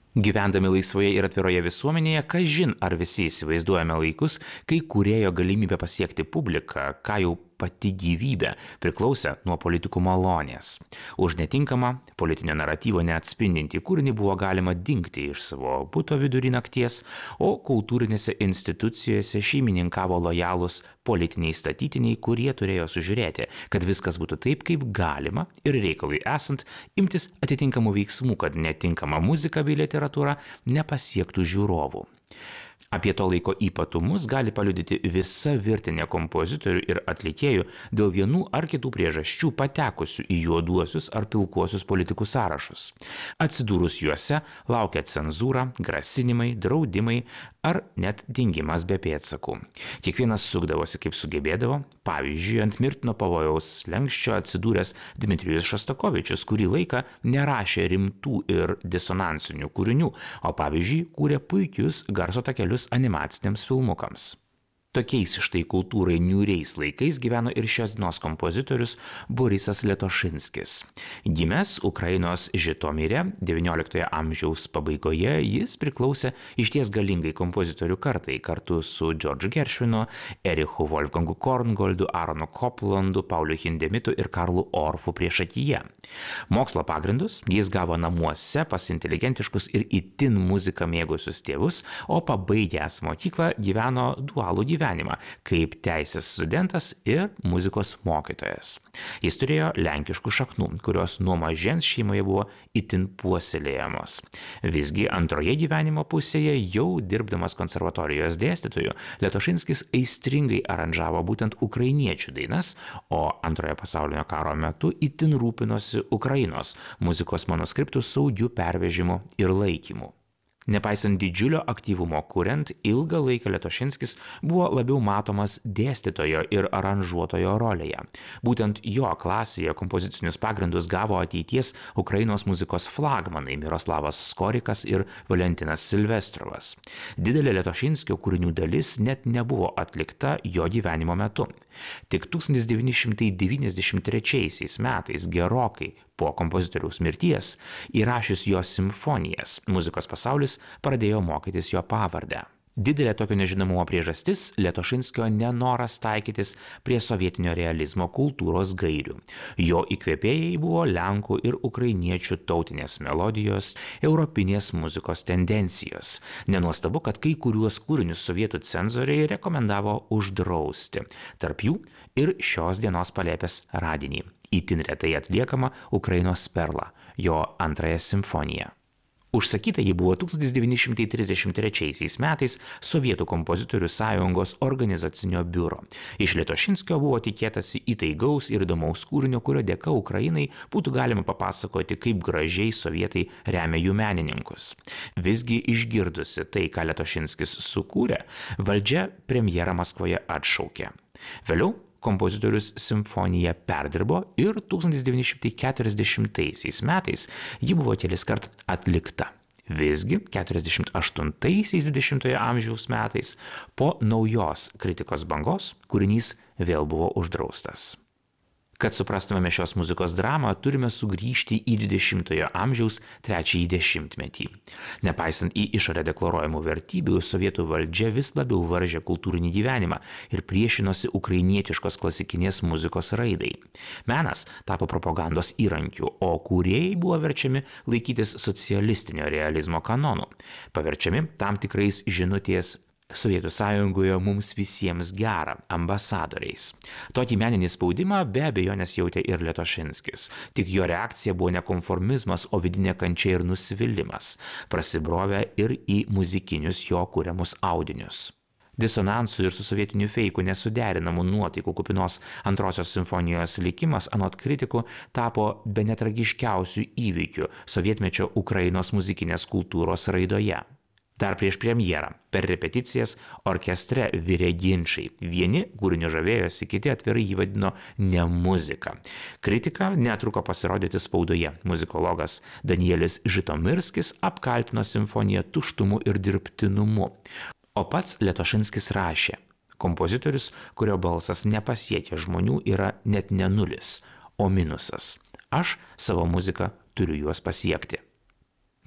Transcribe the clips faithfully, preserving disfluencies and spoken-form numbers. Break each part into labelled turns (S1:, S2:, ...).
S1: Gyvendami laisvoje ir atviroje visuomenėje, kažin ar visi įsivaizduojame laikus, kai kūrėjo galimybė pasiekti publiką, ką jau pati gyvybė, priklausė nuo politikų malonės. Už netinkamą politinio naratyvo neatspindintį kūrinį buvo galima dingti iš savo buto vidury nakties, o kultūrinėse institucijose šeimininkavo lojalūs politiniai statytiniai, kurie turėjo sužiūrėti, kad viskas būtų taip, kaip galima ir reikalui esant imtis atitinkamų veiksmų, kad netinkama muzika bei literatūra nepasiektų žiūrovų. Apie to laiko ypatumus gali paliudyti visa virtinė kompozitorių ir atlikėjų dėl vienų ar kitų priežasčių patekusių į juoduosius ar pilkuosius politikų sąrašus. Atsidūrus juose laukia cenzūra, grasinimai, draudimai ar net dingimas be pėdsakų. Kiekvienas sukdavosi kaip sugebėdavo, pavyzdžiui, ant mirtino pavojaus slenksčio atsidūręs Dmitrijus Šostakovičius kurį laiką nerašė rimtų ir disonansinių kūrinių, o pavyzdžiui, kūrė puikius garso takelius animaciniams filmukams. Tokiais štai kultūrai niūriais laikais gyveno ir šios dienos kompozitorius Borisas Letošinskis. Gimęs Ukrainos Žitomire devynioliktojo amžiaus pabaigoje, jis priklausė išties galingai kompozitorių kartai kartu su George Gershwinu, Erichu Wolfgangu Korngoldu, Aronu Coplandu, Pauliu Hindemitu ir Karlu Orfu priešakyje. Mokslo pagrindus jis gavo namuose pas inteligentiškus ir itin muziką mėgusius tėvus, o pabaigęs mokyklą gyveno dualų gyvenimą. gyvenimą kaip teisės studentas ir muzikos mokytojas. Jis turėjo lenkiškų šaknų, kurios nuo mažens šeimoje buvo itin puoselėjamos. Visgi antroje gyvenimo pusėje, jau dirbdamas konservatorijos dėstytoju, Letošinskis aistringai aranžavo būtent ukrainiečių dainas, o antrojo pasaulinio karo metu itin rūpinosi Ukrainos muzikos manuskriptų saugiu pervežimu ir laikymu. Nepaisant didžiulio aktyvumo kuriant, ilgą laiką Letošinskis buvo labiau matomas dėstytojo ir aranžuotojo rolėje. Būtent jo klasėje kompozicinius pagrindus gavo ateities Ukrainos muzikos flagmanai Miroslavas Skorikas ir Valentinas Silvestrovas. Didelė Letošinskio kūrinių dalis net nebuvo atlikta jo gyvenimo metu. Tik tūkstantis devyni šimtai devyniasdešimt trečiaisiais metais, gerokai po kompozitoriaus mirties, įrašius jo simfonijas, muzikos pasaulis pradėjo mokytis jo pavardę. Didelė tokio nežinomumo priežastis – Letošinskio nenoras taikytis prie sovietinio realizmo kultūros gairių. Jo įkvėpėjai buvo lenkų ir ukrainiečių tautinės melodijos, europinės muzikos tendencijos. Nenuostabu, kad kai kuriuos kūrinius sovietų cenzoriai rekomendavo uždrausti. Tarp jų ir šios dienos palėpės radinį, itin retai atliekama Ukrainos perla, jo antrąją simfoniją. Užsakyta ji buvo tūkstantis devyni šimtai trisdešimt trečiaisiais metais Sovietų kompozitorių sąjungos organizacinio biuro. Iš Letošinskio buvo tikėtasi įtaigaus ir įdomaus kūrinio, kurio dėka Ukrainai būtų galima papasakoti, kaip gražiai sovietai remia jų menininkus. Visgi išgirdusi tai, ką Letošinskis sukūrė, valdžia premjerą Maskvoje atšaukė. Vėliau kompozitorius simfoniją perdirbo ir tūkstantis devyni šimtai keturiasdešimtaisiais metais ji buvo keliskart atlikta. Visgi keturiasdešimt aštuntaisiais dvidešimtojo amžiaus metais po naujos kritikos bangos kūrinys vėl buvo uždraustas. Kad suprastumėme šios muzikos dramą, turime sugrįžti į dvidešimtojo amžiaus trečiąjį dešimtmetį. Nepaisant į išorę deklaruojamų vertybių, sovietų valdžia vis labiau varžė kultūrinį gyvenimą ir priešinosi ukrainietiškos klasikinės muzikos raidai. Menas tapo propagandos įrankiu, o kūrėjai buvo verčiami laikytis socialistinio realizmo kanonų, paverčiami tam tikrais žinutės Sovietų sąjungoje mums visiems gera ambasadoriais. Tokį meninį spaudimą be abejonės jautė ir Letošinskis, tik jo reakcija buvo ne konformizmas, o vidinė kančia ir nusivylimas, prasibrovę ir į muzikinius jo kuriamus audinius. Disonansų ir su sovietiniu feiku nesuderinamų nuotaikų kupinos antrosios simfonijos likimas anot kritikų tapo bene tragiškiausių įvykių sovietmečio Ukrainos muzikinės kultūros raidoje. Dar prieš premjerą, per repeticijas, orkestre virė ginčai. Vieni kūriniu žavėjosi, kiti atvirai jį vadino ne muzika. Kritika netruko pasirodyti spaudoje. Muzikologas Danielis Žitomirskis apkaltino simfoniją tuštumu ir dirbtinumu. O pats Letošinskis rašė: kompozitorius, kurio balsas nepasiekia žmonių, yra net ne nulis, o minusas. Aš savo muziką turiu juos pasiekti.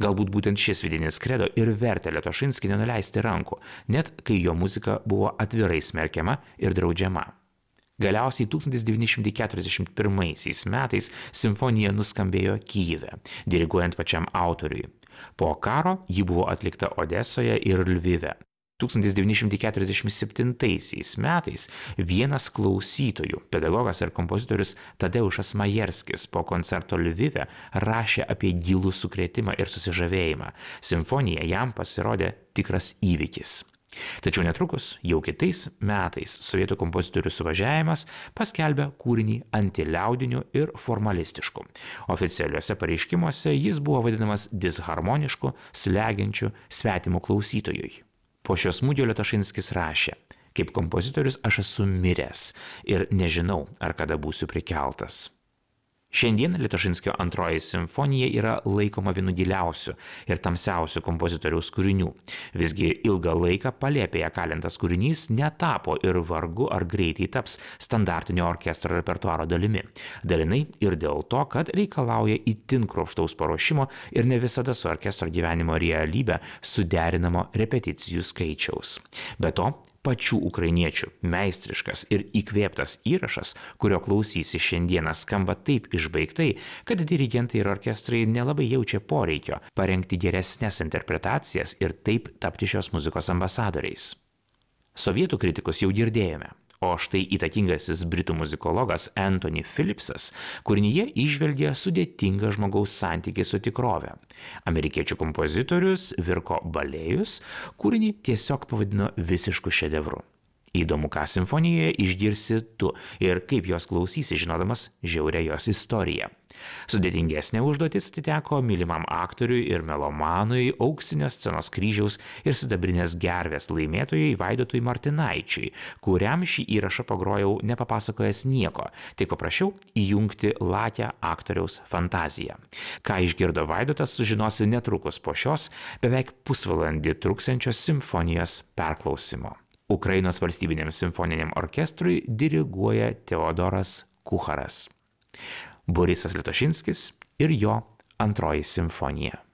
S1: Galbūt būtent šis vidinis kredo ir vertė Letošinskį nenuleisti rankų, net kai jo muzika buvo atvirai smerkiama ir draudžiama. Galiausiai tūkstantis devyni šimtai keturiasdešimt pirmaisiais metais simfonija nuskambėjo Kyjive, diriguojant pačiam autoriui. Po karo ji buvo atlikta Odesoje ir Lvive. tūkstantis devyni šimtai keturiasdešimt septintaisiais metais vienas klausytojų, pedagogas ir kompozitorius Tadeušas Majerskis po koncerto Lvive rašė apie gilų sukrėtimą ir susižavėjimą. Simfonija jam pasirodė tikras įvykis. Tačiau netrukus, jau kitais metais, sovietų kompozitorių suvažiavimas paskelbė kūrinį antiliaudiniu ir formalistišku. Oficialiuose pareiškimuose jis buvo vadinamas disharmonišku, slegiančiu, svetimu klausytojui. Po šio smūgio Letošinskis rašė: kaip kompozitorius aš esu miręs ir nežinau, ar kada būsiu prikeltas. Šiandien Letošinskio antroji simfonija yra laikoma vienu giliausių ir tamsiausių kompozitoriaus kūrinių. Visgi ilgą laiką palėpėje kalintas kūrinys netapo ir vargu ar greitai taps standartinio orkestro repertuaro dalimi. Dalinai ir dėl to, kad reikalauja itin kruopštaus paruošimo ir ne visada su orkestro gyvenimo realybė suderinamo repeticijų skaičiaus. Be to, pačių ukrainiečių meistriškas ir įkvėptas įrašas, kurio klausysi šiandieną, skamba taip išbaigtai, kad dirigentai ir orkestrai nelabai jaučia poreikio parengti geresnes interpretacijas ir taip tapti šios muzikos ambasadoriais. Sovietų kritikus jau girdėjome, o štai įtakingasis britų muzikologas Anthony Phillipsas kūrinyje įžvelgė sudėtingą žmogaus santykį su tikrove. Amerikiečių kompozitorius Virko Balėjus kūrinį tiesiog pavadino visišku šedevru. Įdomu, ką simfonijoje išgirsi tu ir kaip jos klausysi, žinodamas žiaurią jos istoriją. Sudėtingesnė užduotis atiteko mylimam aktoriui ir melomanui, auksinio scenos kryžiaus ir sidabrinės gervės laimėtojui Vaidotui Martinaičiui, kuriam šį įrašą pagrojau nepapasakojęs nieko, tik paprašiau įjungti lakią aktoriaus fantaziją. Ką išgirdo Vaidotas, sužinosi netrukus po šios beveik pusvalandį truksiančios simfonijos perklausimo. Ukrainos valstybiniam simfoniniam orkestrui diriguoja Teodoras Kucharas. Borisas Letošinskis ir jo antroji simfonija.